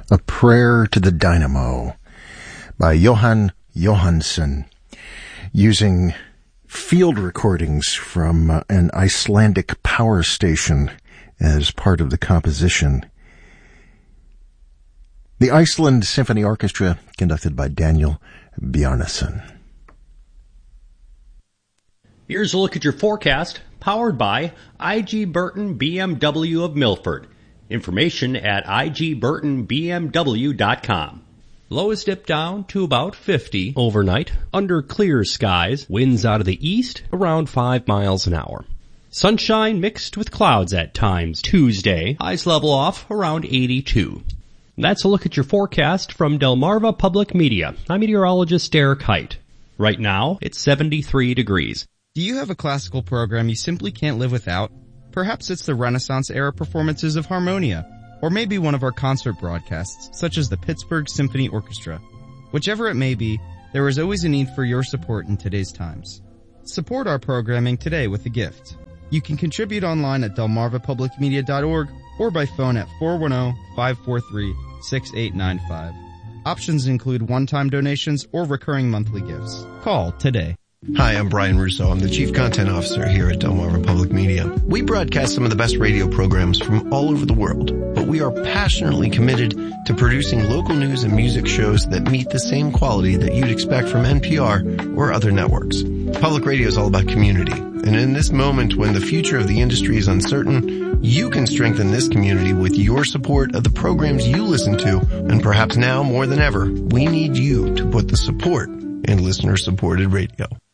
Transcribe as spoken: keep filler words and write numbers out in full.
A Prayer to the Dynamo by Jóhann Jóhannsson, using field recordings from uh, an Icelandic power station as part of the composition. The Iceland Symphony Orchestra, conducted by Daniel Bjarnason. Here's a look at your forecast, powered by I G. Burton B M W of Milford. Information at I G Burton B M W dot com. Lows dip down to about fifty overnight, under clear skies, winds out of the east around five miles an hour. Sunshine mixed with clouds at times Tuesday, highs level off around eighty-two. That's a look at your forecast from Delmarva Public Media. I'm meteorologist Derek Height. Right now, it's seventy-three degrees. Do you have a classical program you simply can't live without? Perhaps it's the Renaissance-era performances of Harmonia, or maybe one of our concert broadcasts, such as the Pittsburgh Symphony Orchestra. Whichever it may be, there is always a need for your support in today's times. Support our programming today with a gift. You can contribute online at delmarva public media dot org or by phone at four one zero, five four three, six eight nine five. Options include one-time donations or recurring monthly gifts. Call today. Hi, I'm Brian Russo. I'm the Chief Content Officer here at Delmarva Public Media. We broadcast some of the best radio programs from all over the world, but we are passionately committed to producing local news and music shows that meet the same quality that you'd expect from N P R or other networks. Public radio is all about community, and in this moment when the future of the industry is uncertain, you can strengthen this community with your support of the programs you listen to, and perhaps now more than ever, we need you to put the support in listener-supported radio.